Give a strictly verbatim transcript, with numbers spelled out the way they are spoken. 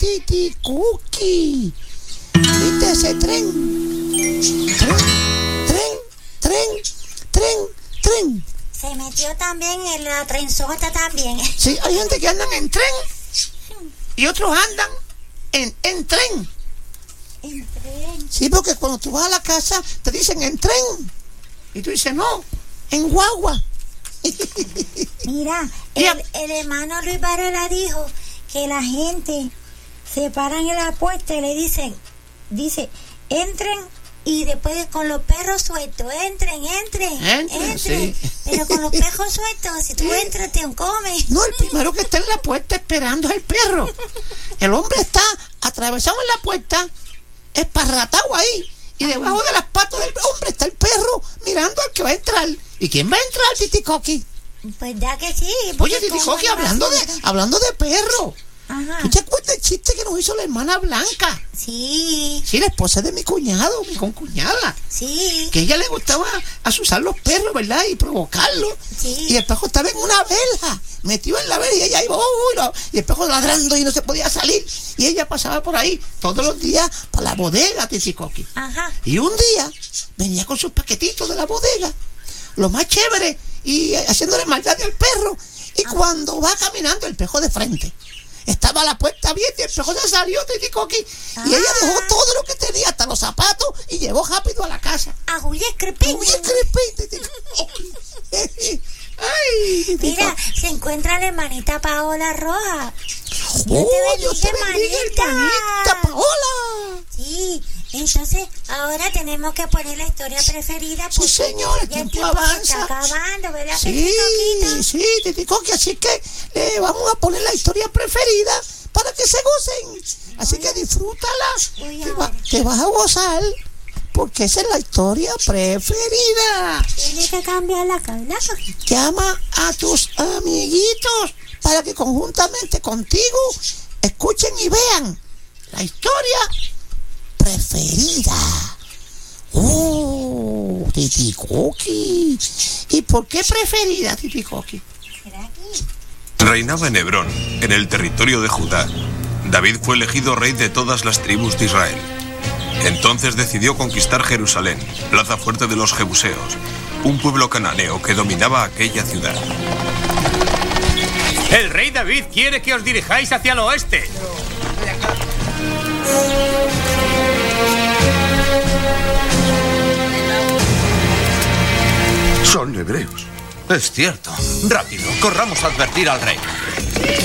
Titi Cookie. ¿Viste ese tren? Tren, tren, tren, tren, tren. Se metió también en la trenzota también. Sí, hay gente que andan en tren y otros andan en, en tren. En tren. Sí, porque cuando tú vas a la casa te dicen en tren y tú dices no, en guagua. Mira, el, el hermano Luis Varela dijo que la gente se paran en la puerta y le dicen, dice, entren y después con los perros sueltos, entren, entren, entren, entren. Sí. Pero con los perros sueltos, si tú entras te comes. No, el primero que está en la puerta esperando es el perro. El hombre está atravesado en la puerta, esparratado ahí, y debajo de las patas del hombre está el perro mirando al que va a entrar. ¿Y quién va a entrar, Titi Cookie? Pues ya que sí. Oye, Titi Cookie, hablando de, hablando de perro. Ajá. ¿Tú te acuerdas del chiste que nos hizo la hermana Blanca? Sí. Sí, la esposa de mi cuñado, mi concuñada. Sí. Que a ella le gustaba asusar los perros, ¿verdad? Y provocarlos. Sí. Y el perro estaba en una verja, metido en la verja, y ella iba, uy, no, y el perro ladrando y no se podía salir. Y ella pasaba por ahí todos los días para la bodega, Titi Cookie. Ajá. Y un día venía con sus paquetitos de la bodega, lo más chévere, y haciéndole maldad al perro. Y Ajá. cuando va caminando el perro de frente, estaba la puerta abierta y el perro se salió, Titi Cookie. Ah. Y ella dejó todo lo que tenía, hasta los zapatos, y llegó rápido a la casa. A Julián Crepín. Julián Crepín, Titi Cookie. Ay, Titi Mira, Cookie. se encuentra la hermanita Paola Roja. Oh, Dios te bendiga, hermanita Paola. Sí, entonces ahora tenemos que poner la historia preferida. Sí, señor, el ya tiempo el tiempo avanza. se está acabando, ¿verdad? Sí, sí, Titi Cookie, así que eh, vamos a poner la historia preferida para que se gocen. Así que disfrútala. Te, va, te vas a gozar porque esa es la historia preferida. Tienes que cambiar la cabeza. Llama a tus amiguitos para que conjuntamente contigo escuchen y vean la historia preferida. ¡Oh, Titi Cookie! ¿Y por qué preferida, Titi Cookie? Reinaba en Hebrón, en el territorio de Judá. David fue elegido rey de todas las tribus de Israel. Entonces decidió conquistar Jerusalén, plaza fuerte de los jebuseos, un pueblo cananeo que dominaba aquella ciudad. El rey David quiere que os dirijáis hacia el oeste. Son hebreos. Es cierto. Rápido, corramos a advertir al rey.